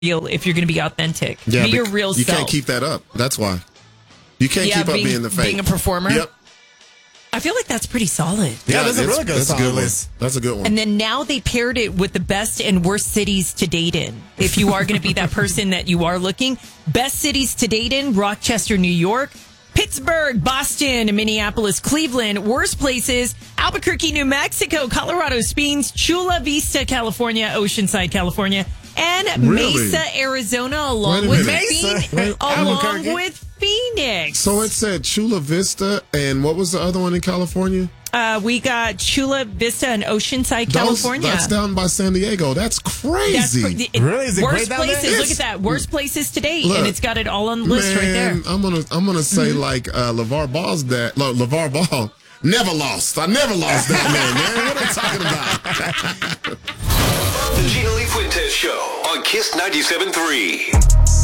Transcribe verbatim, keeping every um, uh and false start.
real if you're going to be authentic. Yeah, be your bec- real you self. can't keep that up. That's why. You can't Yeah, keep being- up being the fake. being a performer? Yep. I feel like that's pretty solid. Yeah, that's a it's- really good that's a song, good one. Liz. That's a good one. And then now they paired it with the best and worst cities to date in. If you are going to be that person that you are looking, best cities to date in: Rochester, New York; Pittsburgh, Boston, Minneapolis, Cleveland. Worst places: Albuquerque, New Mexico; Colorado Springs; Chula Vista, California; Oceanside, California; and Really? Mesa, Arizona, Wait along a with minute. Phoenix, Mesa? along Albuquerque? with Phoenix. So it said Chula Vista, and what was the other one in California? Uh, we got Chula Vista and Oceanside, Those- California. That's down by San Diego. That's That's crazy. pre- it- Really? Is it worst great down there? places. Look It's- at that. Worst places to date, Look, and it's got it all on the list right there. Man, I'm gonna I'm gonna say like uh, LeVar Ball's dad. Lo- LeVar Ball never lost. I never lost that man, man. What are you talking about? The Gina Lee Fuentes Show on Kiss ninety-seven point three.